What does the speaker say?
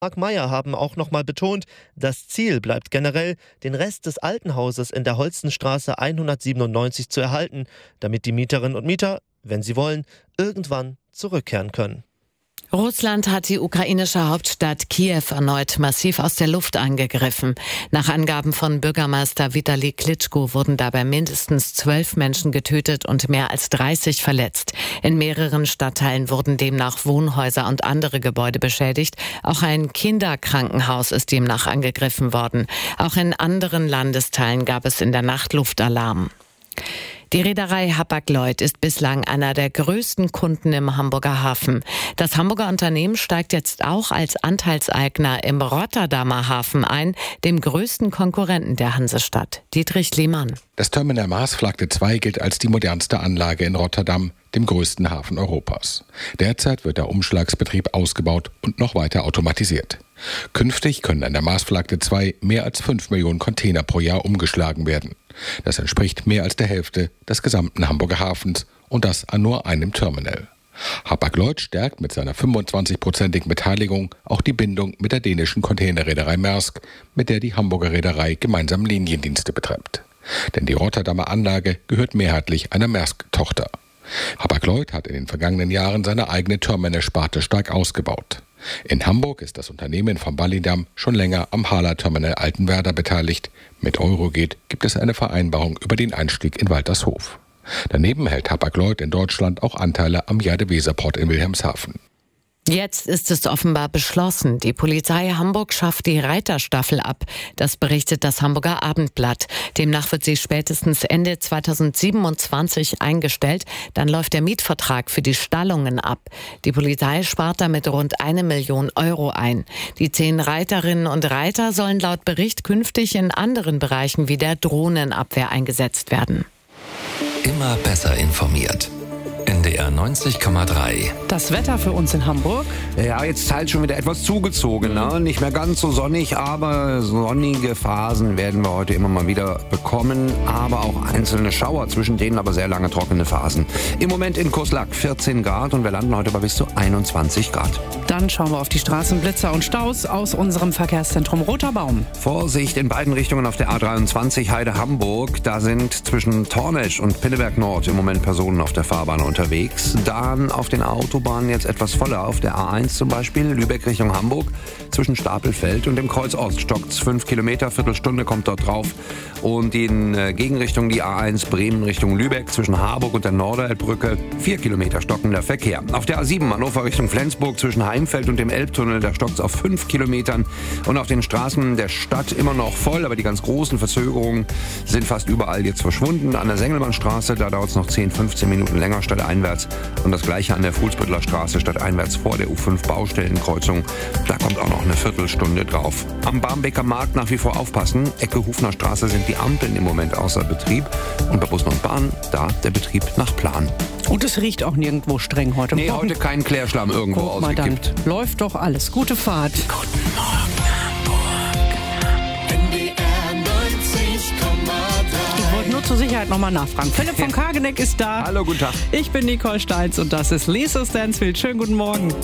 Mark Meyer haben auch nochmal betont, das Ziel bleibt generell, den Rest des alten Hauses in der Holstenstraße 197 zu erhalten, damit die Mieterinnen und Mieter, wenn sie wollen, irgendwann zurückkehren können. Russland hat die ukrainische Hauptstadt Kiew erneut massiv aus der Luft angegriffen. Nach Angaben von Bürgermeister Vitali Klitschko wurden dabei mindestens 12 Menschen getötet und mehr als 30 verletzt. In mehreren Stadtteilen wurden demnach Wohnhäuser und andere Gebäude beschädigt. Auch ein Kinderkrankenhaus ist demnach angegriffen worden. Auch in anderen Landesteilen gab es in der Nacht Luftalarm. Die Reederei Hapag-Lloyd ist bislang einer der größten Kunden im Hamburger Hafen. Das Hamburger Unternehmen steigt jetzt auch als Anteilseigner im Rotterdamer Hafen ein, dem größten Konkurrenten der Hansestadt. Dietrich Lehmann. Das Terminal Maasvlakte 2 gilt als die modernste Anlage in Rotterdam, dem größten Hafen Europas. Derzeit wird der Umschlagsbetrieb ausgebaut und noch weiter automatisiert. Künftig können an der Maasvlakte 2 mehr als 5 Millionen Container pro Jahr umgeschlagen werden. Das entspricht mehr als der Hälfte des gesamten Hamburger Hafens und das an nur einem Terminal. Hapag-Lloyd stärkt mit seiner 25-prozentigen Beteiligung auch die Bindung mit der dänischen Containerreederei Maersk, mit der die Hamburger Reederei gemeinsam Liniendienste betreibt. Denn die Rotterdamer Anlage gehört mehrheitlich einer Maersk-Tochter. Hapag-Lloyd hat in den vergangenen Jahren seine eigene Terminalsparte stark ausgebaut. In Hamburg ist das Unternehmen vom Ballydamm schon länger am Hala-Terminal Altenwerder beteiligt. Mit Eurogate gibt es eine Vereinbarung über den Einstieg in Waltershof. Daneben hält Hapag-Lloyd in Deutschland auch Anteile am Jade-Weser-Port in Wilhelmshaven. Jetzt ist es offenbar beschlossen. Die Polizei Hamburg schafft die Reiterstaffel ab. Das berichtet das Hamburger Abendblatt. Demnach wird sie spätestens Ende 2027 eingestellt. Dann läuft der Mietvertrag für die Stallungen ab. Die Polizei spart damit rund 1 Million Euro ein. Die 10 Reiterinnen und Reiter sollen laut Bericht künftig in anderen Bereichen wie der Drohnenabwehr eingesetzt werden. Immer besser informiert. NDR 90,3. Das Wetter für uns in Hamburg? Ja, jetzt teils schon wieder etwas zugezogen. Ne? Nicht mehr ganz so sonnig, aber sonnige Phasen werden wir heute immer mal wieder bekommen. Aber auch einzelne Schauer, zwischen denen aber sehr lange trockene Phasen. Im Moment in Kuslak 14 Grad und wir landen heute bei bis zu 21 Grad. Dann schauen wir auf die Straßenblitzer und Staus aus unserem Verkehrszentrum Roter Baum. Vorsicht in beiden Richtungen auf der A23 Heide-Hamburg. Da sind zwischen Tornesch und Pinneberg Nord im Moment Personen auf der Fahrbahn unterwegs. Dann auf den Autobahnen jetzt etwas voller. Auf der A1 zum Beispiel, Lübeck Richtung Hamburg. Zwischen Stapelfeld und dem Kreuz Ost stockt's 5 Kilometer, Viertelstunde kommt dort drauf. Und in Gegenrichtung die A1 Bremen Richtung Lübeck zwischen Harburg und der Norderelbbrücke 4 Kilometer stockender Verkehr. Auf der A7 Hannover Richtung Flensburg zwischen Heimfeld und dem Elbtunnel, da stockt's auf 5 Kilometern. Und auf den Straßen der Stadt immer noch voll, aber die ganz großen Verzögerungen sind fast überall jetzt verschwunden. An der Sengelmannstraße, da dauert's noch 10, 15 Minuten länger stadteinwärts. Und das gleiche an der Fuhlsbütteler Straße stadteinwärts vor der U5 Baustellenkreuzung. Da kommt auch noch eine Viertelstunde drauf. Am Barmbeker Markt nach wie vor aufpassen. Ecke Hufner Straße sind die Ampeln im Moment außer Betrieb. Und bei Bussen und Bahnen, da der Betrieb nach Plan. Und es riecht auch nirgendwo streng heute. Nee, heute kein Klärschlamm irgendwo Guck mal, ausgekippt. dann läuft doch alles. Gute Fahrt. Guten Morgen, Hamburg. NDR 90,3. Ich wollte nur zur Sicherheit nochmal nachfragen. Philipp von Kageneck ist da. Hallo, guten Tag. Ich bin Nicole Steitz und das ist Lisa Stansfield. Schönen guten Morgen.